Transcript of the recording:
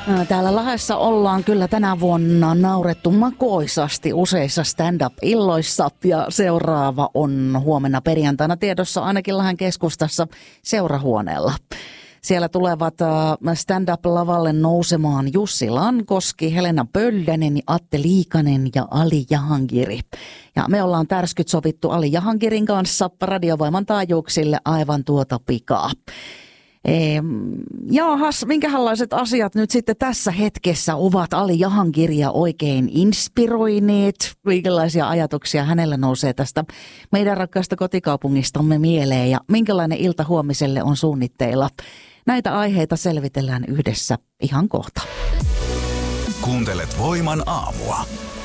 Täällä Lahdessa ollaan kyllä tänä vuonna naurettu makoisasti useissa stand-up-illoissa ja seuraava on huomenna perjantaina tiedossa ainakin Lahden keskustassa Seurahuoneella. Siellä tulevat stand-up-lavalle nousemaan Jussi Lankoski, Helena Pöldänen, Atte Liikanen ja Ali Jahangiri. Ja me ollaan tärskyt sovittu Ali Jahangirin kanssa Radiovoiman taajuuksille aivan tuota pikaa. Jaahas, minkähänlaiset asiat nyt sitten tässä hetkessä ovat Ali Jahangiria oikein inspiroineet? Minkälaisia ajatuksia hänellä nousee tästä meidän rakkaasta kotikaupungistamme mieleen ja minkälainen ilta huomiselle on suunnitteilla? Näitä aiheita selvitellään yhdessä ihan kohta. Kuuntelet Voiman aamua.